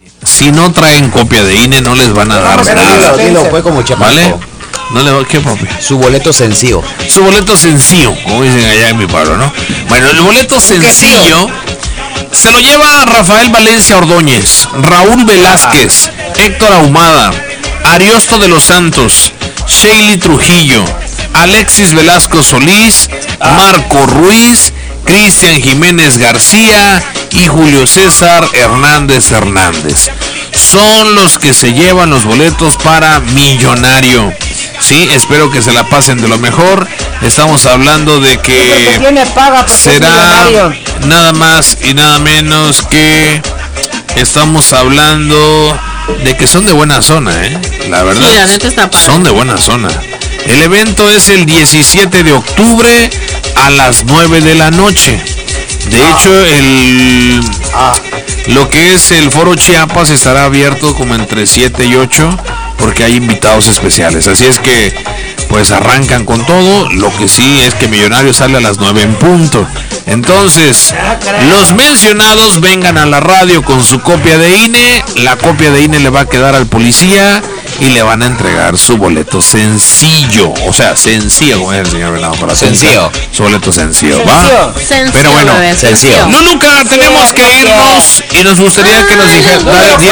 Si no traen copia de INE, no les van a dar nada. Dilo, fue como chapaco. ¿Vale? No le ¿qué, papi? Su boleto sencillo. Su boleto sencillo, como dicen allá en mi pueblo, ¿no? Bueno, el boleto sencillo se lo lleva Rafael Valencia Ordóñez, Raúl Velázquez, Héctor Ahumada, Ariosto de los Santos, Sheili Trujillo, Alexis Velasco Solís, Marco Ruiz, Cristian Jiménez García y Julio César Hernández Hernández. Son los que se llevan los boletos para Millonario. Sí, espero que se la pasen de lo mejor. Estamos hablando de que será nada más y nada menos que estamos hablando de que son de buena zona, la verdad. Sí, la neta está padre. Son de buena zona. El evento es el 17 de octubre a las 9 de la noche. De hecho, lo que es el Foro Chiapas estará abierto como entre 7 y 8 porque hay invitados especiales. Así es que pues arrancan con todo. Lo que sí es que Millonario sale a las 9 en punto. Entonces, los mencionados vengan a la radio con su copia de INE. La copia de INE le va a quedar al policía y le van a entregar su boleto sencillo. O sea, sencillo, como es el señor Venado para sencillo. Su boleto sencillo, ¿va? Sencillo, pero bueno, bebé, sencillo. Luluca, tenemos que irnos y nos gustaría que nos dieras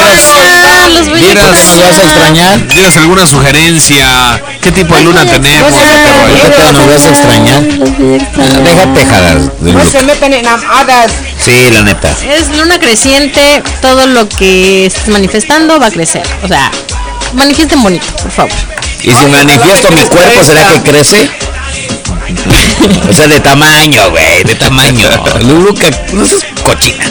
alguna sugerencia. ¿Qué tipo de luna tenemos? ¿Qué nos vas a extrañar? Déjate jalar. No se metan en hadas. Sí, la neta. Es luna creciente, todo lo que estés manifestando va a crecer. O sea, manifiesten bonito, por favor. ¿Y si manifiesto mi cuerpo, será que crece? O sea, de tamaño, güey, de tamaño. Luluca, no seas cochina.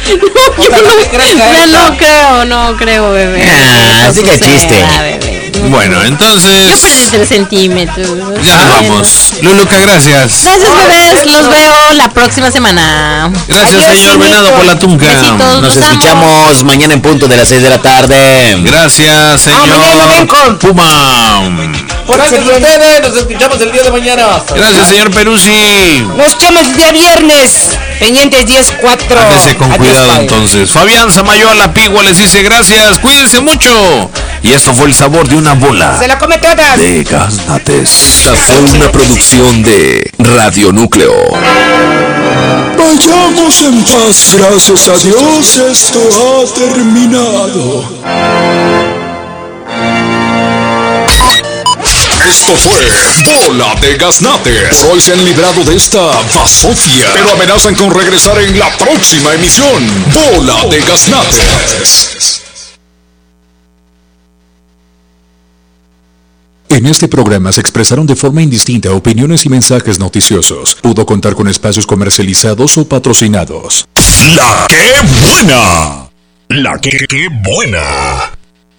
No creo, bebé. Así que chiste. Bebé. Bueno, entonces Yo perdí 3 centímetros. ya nos vamos. Luluca, gracias. Gracias, bebés. Los veo la próxima semana. Gracias, señor Venado, por la tunca. Besitos, Nos los escuchamos amo. mañana en punto de las 6 de la tarde. Gracias, señor Puma. Gracias a ustedes, nos escuchamos el día de mañana. Gracias, señor Peruzzi. Nos echamos el día viernes. Pendientes 10-4. Ándese con Adiós, cuidado bye. entonces. Fabián Samayoa La Pigua les dice gracias, cuídense mucho. Y esto fue el sabor de una bola Se la come todas. de Gaznates. Esta fue una producción de Radio Núcleo. Vayamos en paz, gracias a Dios, esto ha terminado. Esto fue Bola de Gaznates. Hoy se han librado de esta basofia, pero amenazan con regresar en la próxima emisión. Bola de Gaznates. En este programa se expresaron de forma indistinta opiniones y mensajes noticiosos. Pudo contar con espacios comercializados o patrocinados. ¡La qué buena! ¡La qué buena!